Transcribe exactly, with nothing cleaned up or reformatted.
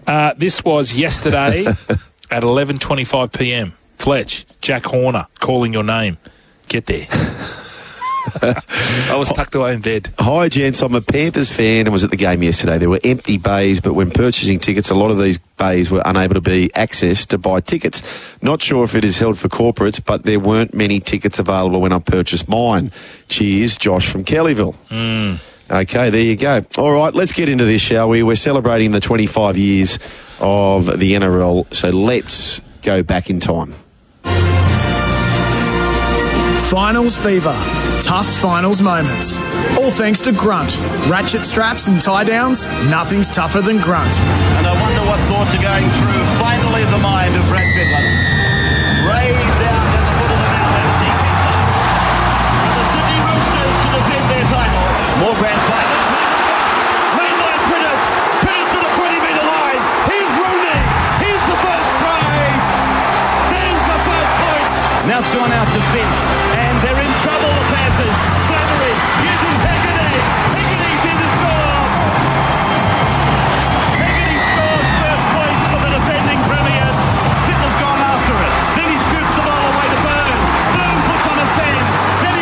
Uh, this was yesterday at eleven twenty-five p m. Fletch, Jack Horner, calling your name. Get there. I was tucked away in bed. Hi, gents. I'm a Panthers fan and was at the game yesterday. There were empty bays, but when purchasing tickets, a lot of these bays were unable to be accessed to buy tickets. Not sure if it is held for corporates, but there weren't many tickets available when I purchased mine. Cheers, Josh from Kellyville. Mm. Okay, there you go. All right, let's get into this, shall we? We're celebrating the twenty-five years of the N R L, so let's go back in time. Finals fever. Tough finals moments. All thanks to Grunt. Ratchet straps and tie downs, nothing's tougher than Grunt. And I wonder what thoughts are going through finally the mind of Brad Fittler. Raised out at the foot of the mountain. For the Sydney Roosters to defend their title. More grand finals. Mainline Prentice. Prentice to the twenty metre line. Here's Rooney. Here's the first try. There's the first point. Now it's gone out to Finch.